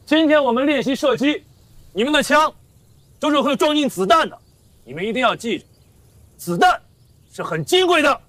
今天我们练习射击，你们的枪都是会装进子弹的，你们一定要记着，子弹是很金贵的。